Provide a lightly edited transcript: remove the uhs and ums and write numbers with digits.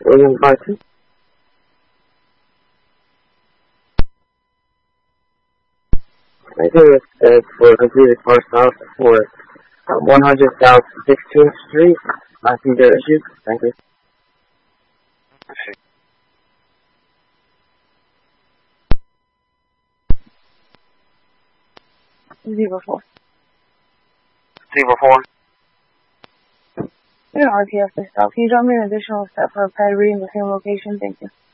William Barton. I think it's for completed car south for 100 South 16th Street. I think there are issues. Thank you. 04. 04. Yeah, RPF this stop. Can you drop me an additional step for a pad reading the same location? Thank you.